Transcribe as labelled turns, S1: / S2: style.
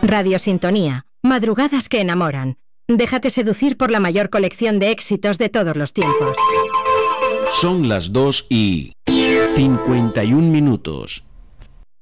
S1: Radio Sintonía. Madrugadas que enamoran. Déjate seducir por la mayor colección de éxitos de todos los tiempos.
S2: Son las 2:51.